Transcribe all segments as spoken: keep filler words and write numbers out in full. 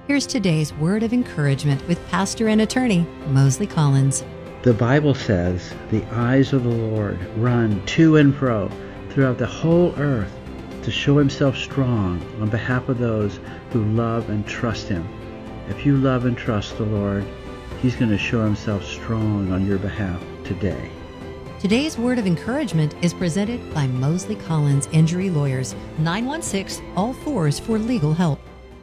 Here's today's word of encouragement with pastor and attorney Mosley Collins. The Bible says, the eyes of the Lord run to and fro throughout the whole earth to show himself strong on behalf of those who love and trust him. If you love and trust the Lord, he's going to show himself strong on your behalf today. Today's word of encouragement is presented by Mosley Collins Injury Lawyers, nine one six, all fours for legal help.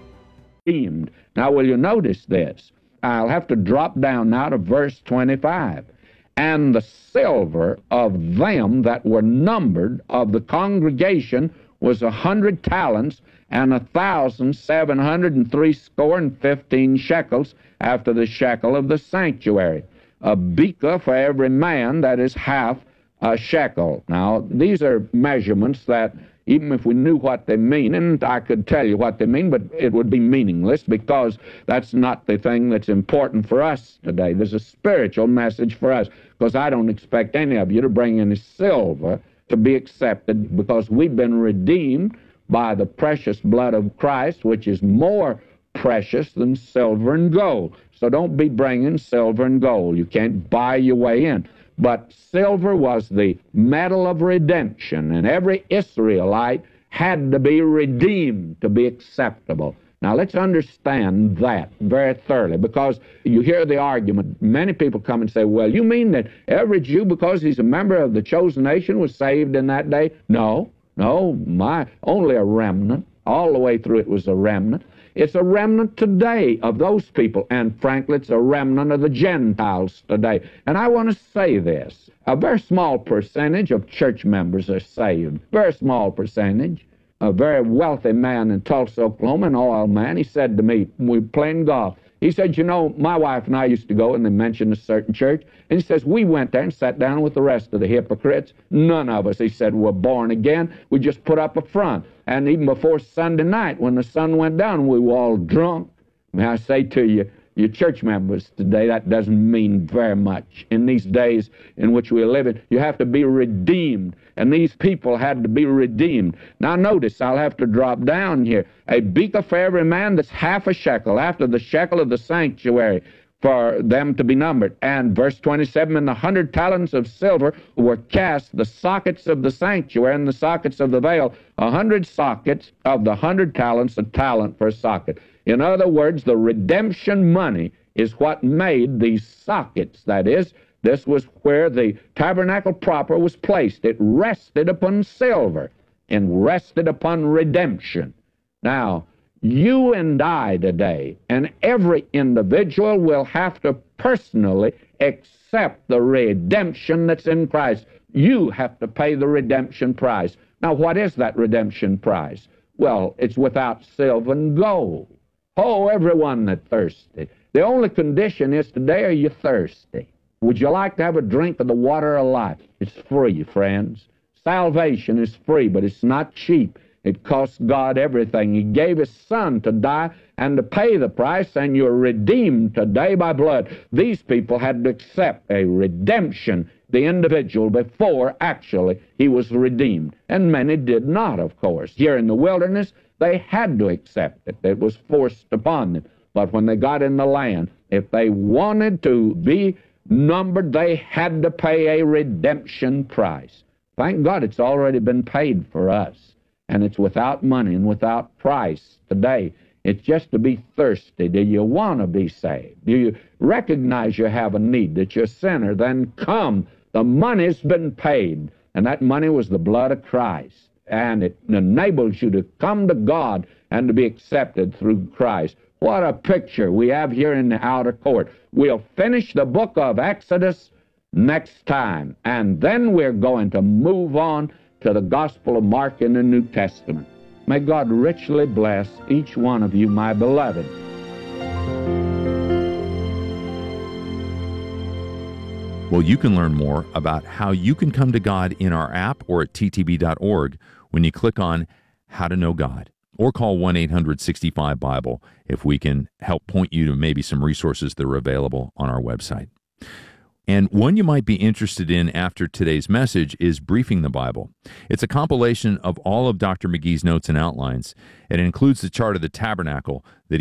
Now, will you notice this? I'll have to drop down now to verse twenty-five. And the silver of them that were numbered of the congregation was a hundred talents, and a thousand seven hundred and three score and fifteen shekels, after the shekel of the sanctuary. A beaker for every man, that is half a shekel. Now, these are measurements that, even if we knew what they mean, and I could tell you what they mean, but it would be meaningless, because that's not the thing that's important for us today. There's a spiritual message for us, because I don't expect any of you to bring any silver to be accepted, because we've been redeemed by the precious blood of Christ, which is more precious than silver and gold. So don't be bringing silver and gold. You can't buy your way in. But silver was the metal of redemption, and every Israelite had to be redeemed to be acceptable. Now, let's understand that very thoroughly, because you hear the argument. Many people come and say, well, you mean that every Jew, because he's a member of the chosen nation, was saved in that day? No, no, my, only a remnant. All the way through it was a remnant. It's a remnant today of those people, and frankly, it's a remnant of the Gentiles today. And I want to say this. A very small percentage of church members are saved. Very small percentage. A very wealthy man in Tulsa, Oklahoma, an oil man, he said to me, we were playing golf, he said, you know, my wife and I used to go, and they mentioned a certain church, and he says, we went there and sat down with the rest of the hypocrites. None of us, he said, were born again. We just put up a front. And even before Sunday night, when the sun went down, we were all drunk. May I say to you, you church members today, that doesn't mean very much. In these days in which we are living, you have to be redeemed. And these people had to be redeemed. Now notice, I'll have to drop down here. A beaker for every man, that's half a shekel, after the shekel of the sanctuary, for them to be numbered. And verse twenty-seven, and the hundred talents of silver were cast, the sockets of the sanctuary and the sockets of the veil, a hundred sockets of the hundred talents, a talent for a socket. In other words, the redemption money is what made these sockets. That is, this was where the tabernacle proper was placed. It rested upon silver and rested upon redemption. Now, you and I today, and every individual, will have to personally accept the redemption that's in Christ. You have to pay the redemption price. Now, what is that redemption price? Well, it's without silver and gold. Oh, everyone that thirsty. The only condition is, today, are you thirsty? Would you like to have a drink of the water of life? It's free, friends. Salvation is free, but it's not cheap. It costs God everything. He gave His Son to die and to pay the price, and you're redeemed today by blood. These people had to accept a redemption, the individual, before actually he was redeemed. And many did not, of course. Here in the wilderness, they had to accept it. It was forced upon them. But when they got in the land, if they wanted to be numbered, they had to pay a redemption price. Thank God it's already been paid for us. And it's without money and without price today. It's just to be thirsty. Do you want to be saved? Do you recognize you have a need, that you're a sinner? Then come. The money's been paid. And that money was the blood of Christ. And it enables you to come to God and to be accepted through Christ. What a picture we have here in the outer court. We'll finish the book of Exodus next time. And then we're going to move on to the Gospel of Mark in the New Testament. May God richly bless each one of you, my beloved. Well, you can learn more about how you can come to God in our app or at t t b dot org when you click on How to Know God, or call one eight hundred sixty-five Bible if we can help point you to maybe some resources that are available on our website. And one you might be interested in after today's message is Briefing the Bible. It's a compilation of all of Doctor McGee's notes and outlines. It includes the chart of the tabernacle that